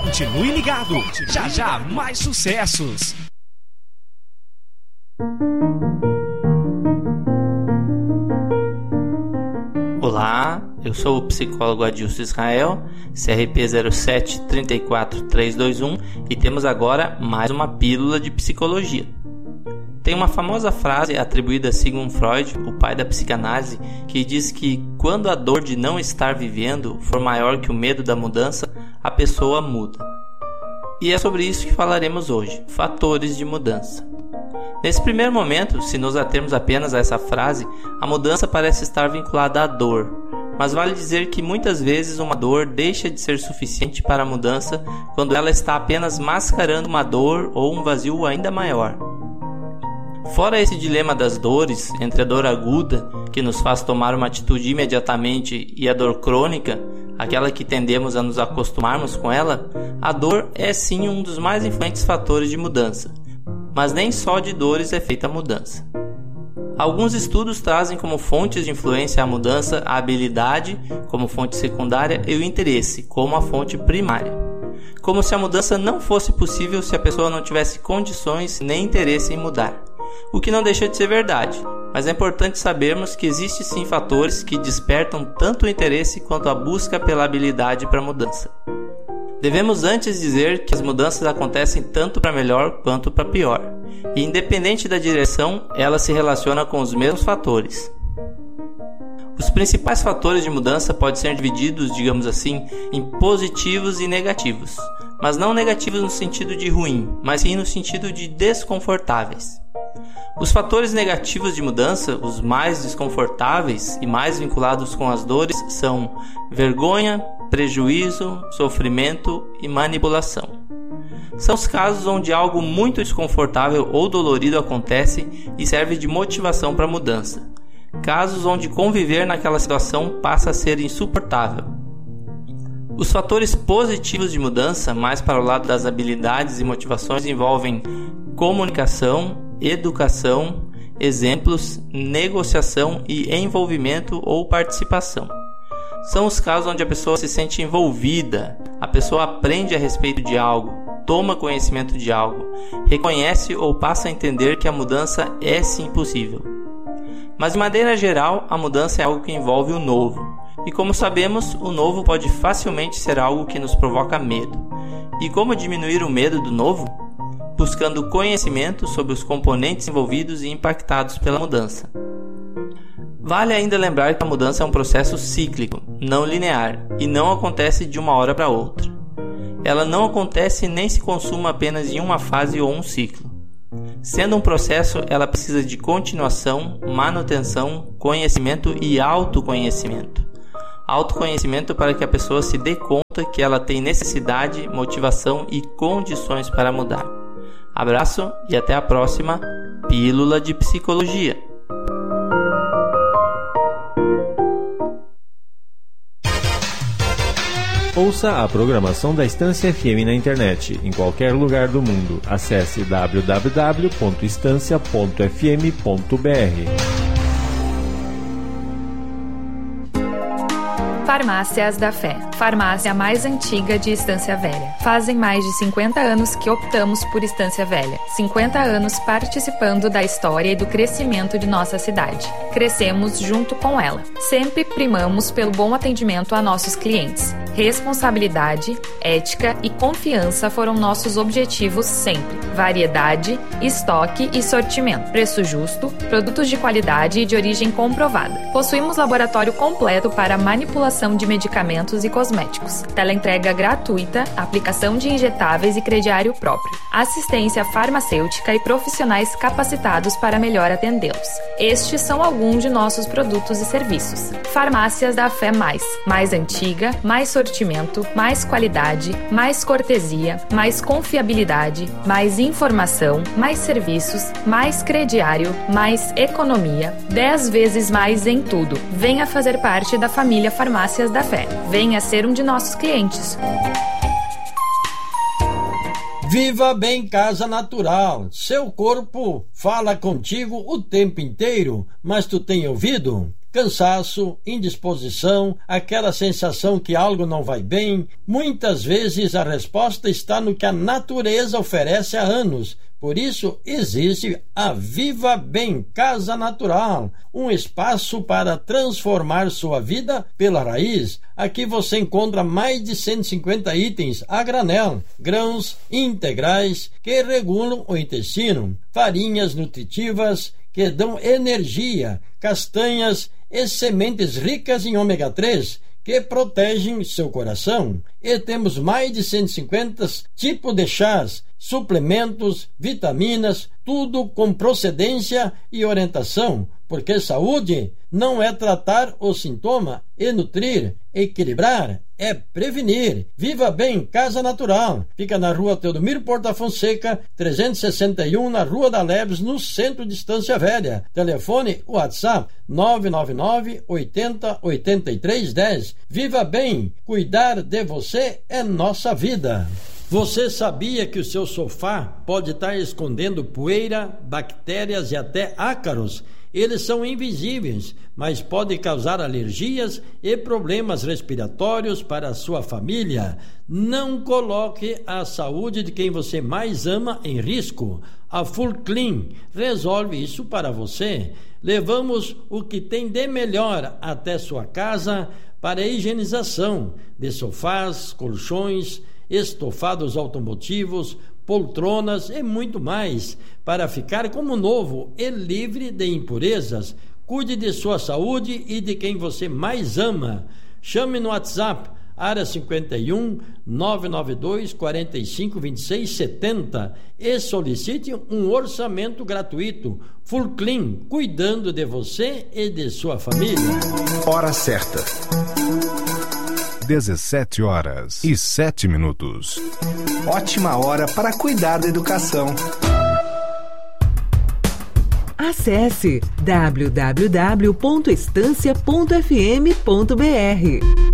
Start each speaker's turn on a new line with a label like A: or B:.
A: Continue ligado, já já mais sucessos.
B: Olá, eu sou o psicólogo Adilson Israel, CRP 0734321, e temos agora mais uma pílula de psicologia. Tem uma famosa frase atribuída a Sigmund Freud, o pai da psicanálise, que diz que quando a dor de não estar vivendo for maior que o medo da mudança, a pessoa muda. E é sobre isso que falaremos hoje, fatores de mudança. Nesse primeiro momento, se nos atermos apenas a essa frase, a mudança parece estar vinculada à dor, mas vale dizer que muitas vezes uma dor deixa de ser suficiente para a mudança quando ela está apenas mascarando uma dor ou um vazio ainda maior. Fora esse dilema das dores, entre a dor aguda, que nos faz tomar uma atitude imediatamente, e a dor crônica, aquela que tendemos a nos acostumarmos com ela, a dor é sim um dos mais influentes fatores de mudança. Mas nem só de dores é feita a mudança. Alguns estudos trazem como fontes de influência à mudança a habilidade, como fonte secundária, e o interesse, como a fonte primária. Como se a mudança não fosse possível se a pessoa não tivesse condições nem interesse em mudar. O que não deixa de ser verdade, mas é importante sabermos que existem sim fatores que despertam tanto o interesse quanto a busca pela habilidade para a mudança. Devemos antes dizer que as mudanças acontecem tanto para melhor quanto para pior, e independente da direção, ela se relaciona com os mesmos fatores. Os principais fatores de mudança podem ser divididos, digamos assim, em positivos e negativos, mas não negativos no sentido de ruim, mas sim no sentido de desconfortáveis. Os fatores negativos de mudança, os mais desconfortáveis e mais vinculados com as dores, são vergonha, prejuízo, sofrimento e manipulação. São os casos onde algo muito desconfortável ou dolorido acontece e serve de motivação para a mudança. Casos onde conviver naquela situação passa a ser insuportável. Os fatores positivos de mudança, mais para o lado das habilidades e motivações, envolvem comunicação, educação, exemplos, negociação e envolvimento ou participação. São os casos onde a pessoa se sente envolvida, a pessoa aprende a respeito de algo, toma conhecimento de algo, reconhece ou passa a entender que a mudança é sim possível. Mas de maneira geral, a mudança é algo que envolve o novo. E como sabemos, o novo pode facilmente ser algo que nos provoca medo. E como diminuir o medo do novo? Buscando conhecimento sobre os componentes envolvidos e impactados pela mudança. Vale ainda lembrar que a mudança é um processo cíclico, não linear, e não acontece de uma hora para outra. Ela não acontece nem se consuma apenas em uma fase ou um ciclo. Sendo um processo, ela precisa de continuação, manutenção, conhecimento e autoconhecimento. Autoconhecimento para que a pessoa se dê conta que ela tem necessidade, motivação e condições para mudar. Abraço e até a próxima Pílula de Psicologia.
C: Ouça a programação da Estância FM na internet, em qualquer lugar do mundo. Acesse www.estancia.fm.br.
D: Farmácias da Fé, farmácia mais antiga de Estância Velha. Fazem mais de 50 anos que optamos por Estância Velha. 50 anos participando da história e do crescimento de nossa cidade. Crescemos junto com ela. Sempre primamos pelo bom atendimento a nossos clientes. Responsabilidade, ética e confiança foram nossos objetivos sempre. Variedade, estoque e sortimento. Preço justo, produtos de qualidade e de origem comprovada. Possuímos laboratório completo para manipulação de medicamentos e cosméticos. Teleentrega gratuita, aplicação de injetáveis e crediário próprio. Assistência farmacêutica e profissionais capacitados para melhor atendê-los. Estes são alguns de nossos produtos e serviços. Farmácias da Fé mais antiga, mais sortimento, mais qualidade, mais cortesia, mais confiabilidade, mais informação, mais serviços, mais crediário, mais economia, 10 vezes mais em tudo. Venha fazer parte da família Farmácias da Fé. Venha ser um de nossos clientes.
E: Viva Bem Casa Natural. Seu corpo fala contigo o tempo inteiro, mas tu tem ouvido? cansaço, indisposição, aquela sensação que algo não vai bem. Muitas vezes a resposta está no que a natureza oferece há anos. Por isso existe a Viva Bem Casa Natural, um espaço para transformar sua vida pela raiz. Aqui você encontra mais de 150 itens a granel, grãos integrais que regulam o intestino, farinhas nutritivas que dão energia, castanhas e sementes ricas em ômega 3 que protegem seu coração. E temos mais de 150 tipos de chás, suplementos, vitaminas, tudo com procedência e orientação, porque saúde não é tratar o sintoma e nutrir, equilibrar, é prevenir. Viva Bem Casa Natural. Fica na rua Teodomiro Porta Fonseca, 361, na Rua da Leves, no centro de Estância Velha. Telefone WhatsApp 999 80 83 10. Viva Bem, cuidar de você é nossa vida. Você sabia que o seu sofá pode estar escondendo poeira, bactérias e até ácaros? Eles são invisíveis, mas podem causar alergias e problemas respiratórios para a sua família. Não coloque a saúde de quem você mais ama em risco. A Full Clean resolve isso para você. Levamos o que tem de melhor até sua casa para a higienização de sofás, colchões, estofados automotivos, poltronas e muito mais, para ficar como novo e livre de impurezas. Cuide de sua saúde e de quem você mais ama. Chame no WhatsApp, área 51 992 45 26 70 e solicite um orçamento gratuito. Full Clean, cuidando de você e de sua família.
F: Hora certa. 17h07. Ótima hora para cuidar da educação.
G: Acesse www.estancia.fm.br.